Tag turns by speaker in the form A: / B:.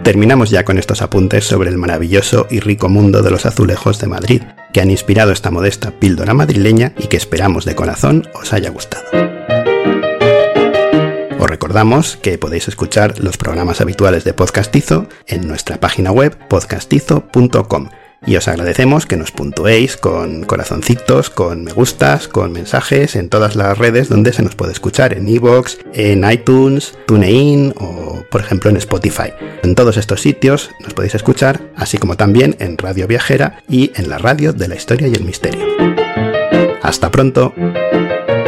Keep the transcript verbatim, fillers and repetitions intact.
A: terminamos ya con estos apuntes sobre el maravilloso y rico mundo de los azulejos de Madrid, que han inspirado esta modesta píldora madrileña y que esperamos de corazón os haya gustado. Os recordamos que podéis escuchar los programas habituales de Podcastizo en nuestra página web podcastizo punto com y os agradecemos que nos puntuéis con corazoncitos, con me gustas, con mensajes en todas las redes donde se nos puede escuchar, en iVoox, en iTunes, TuneIn o por ejemplo en Spotify. En todos estos sitios nos podéis escuchar, así como también en Radio Viajera y en la radio de la historia y el misterio. ¡Hasta pronto!